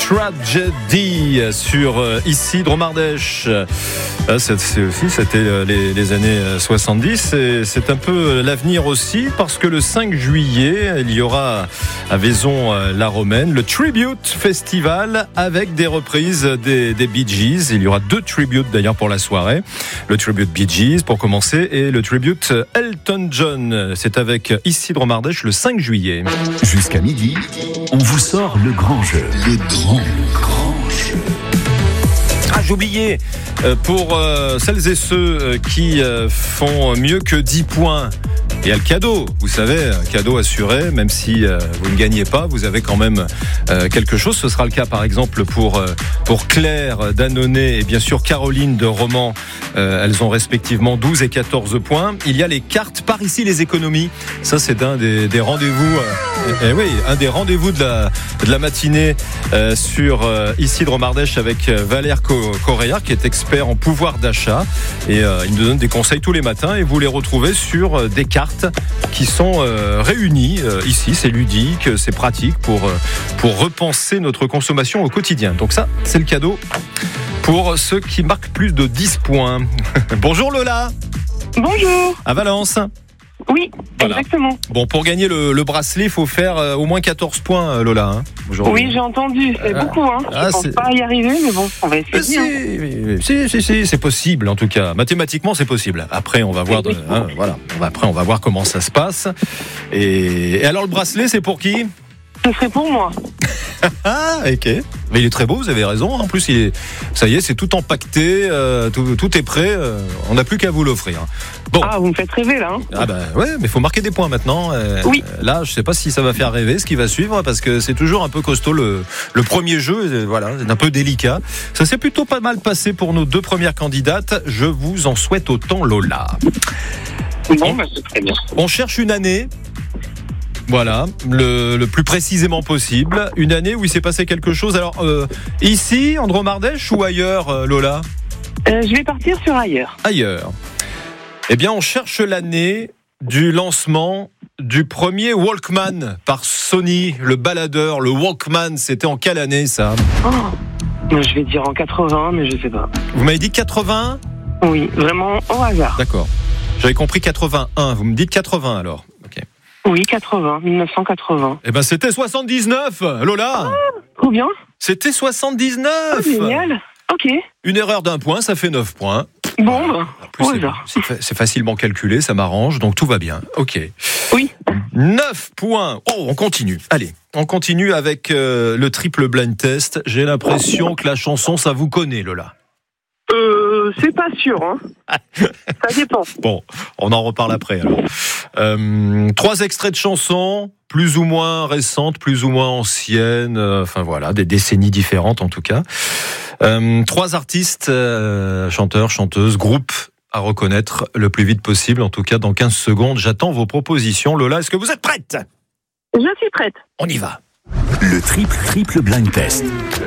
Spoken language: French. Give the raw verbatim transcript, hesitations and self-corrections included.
Tragedy sur euh, ici Dromardèche. Euh, c'est, c'est aussi, c'était euh, les, les années soixante-dix et c'est un peu l'avenir aussi parce que le cinq juillet, il y aura à Vaison-la-Romaine le Tribute Festival avec des reprises des, des Bee Gees. Il y aura deux tributes d'ailleurs pour la soirée. Le Tribute Bee Gees pour commencer et le Tribute Elton John. C'est avec ici Dromardèche le cinq juillet. Jusqu'à midi, on vous sort le grand jeu. Le grand, grand jeu. Ah, j'oubliais, euh, pour euh, celles et ceux euh, qui euh, font mieux que dix points, il y a le cadeau, vous savez, un cadeau assuré, même si euh, vous ne gagnez pas, vous avez quand même euh, quelque chose. Ce sera le cas par exemple pour, euh, pour Claire Dannonnet et bien sûr Caroline de Romans. Euh, elles ont respectivement douze et quatorze points. Il y a les cartes par ici les économies. Ça c'est un des, des rendez-vous, euh, et, et oui, un des rendez-vous de la, de la matinée euh, sur euh, ici Dromardèche avec Valère Correa qui est expert en pouvoir d'achat et euh, il nous donne des conseils tous les matins et vous les retrouvez sur euh, des cartes qui sont euh, réunies euh, ici. C'est ludique, c'est pratique pour, euh, pour repenser notre consommation au quotidien. Donc ça, c'est le cadeau pour ceux qui marquent plus de dix points. Bonjour Lola. Bonjour. À Valence. Oui, voilà. Exactement. Bon, pour gagner le, le bracelet, il faut faire euh, au moins quatorze points, Lola. Hein, oui, j'ai entendu. C'est ah, beaucoup. Hein. Je ah, ne pense c'est... pas y arriver, mais bon, on va essayer. Si, hein. si, si, si, c'est possible, en tout cas. Mathématiquement, c'est possible. Après, on va voir. De, hein, voilà. Après, on va voir comment ça se passe. Et, et alors, le bracelet, c'est pour qui ? Ce serait pour moi. Ah, ok. Mais il est très beau, vous avez raison. En plus, il est, ça y est, c'est tout empaqueté, euh, tout, tout est prêt. Euh, on n'a plus qu'à vous l'offrir. Bon. Ah, vous me faites rêver là. Hein. Ah ben ouais, mais il faut marquer des points maintenant. Euh, oui. Là, je sais pas si ça va faire rêver ce qui va suivre parce que c'est toujours un peu costaud le, le premier jeu. Voilà, c'est un peu délicat. Ça s'est plutôt pas mal passé pour nos deux premières candidates. Je vous en souhaite autant, Lola. Bon, bah, c'est très bien. On cherche une année. Voilà, le, le plus précisément possible. Une année où il s'est passé quelque chose. Alors, euh, ici, en Dromardèche ou ailleurs, euh, Lola ? euh, Je vais partir sur ailleurs. Ailleurs. Eh bien, on cherche l'année du lancement du premier Walkman par Sony, le baladeur, le Walkman. C'était en quelle année, ça ? Oh, je vais dire en quatre-vingts, mais je sais pas. Vous m'avez dit quatre-vingts ? Oui, vraiment au hasard. D'accord. J'avais compris quatre-vingt-un. Vous me dites quatre-vingts, alors ? Ok. Oui, quatre-vingts, dix-neuf cent quatre-vingts. Eh ben, c'était soixante-dix-neuf, Lola. Ah, trop bien. C'était soixante-dix-neuf. Oh, génial. Ok. Une erreur d'un point, ça fait neuf points. Bon, bah, plus, c'est, c'est, c'est facilement calculé, ça m'arrange, donc tout va bien. Ok. Oui. neuf points. Oh, on continue. Allez, on continue avec euh, le triple blind test. J'ai l'impression que la chanson, ça vous connaît, Lola. Euh, c'est pas sûr, hein. Ça dépend. Bon, on en reparle après, alors. Euh, trois extraits de chansons, plus ou moins récentes, plus ou moins anciennes, euh, enfin voilà, des décennies différentes en tout cas. Euh, trois artistes, euh, chanteurs, chanteuses, groupes à reconnaître le plus vite possible, en tout cas dans quinze secondes. J'attends vos propositions. Lola, est-ce que vous êtes prête ? Je suis prête. On y va. Le triple, triple blind test.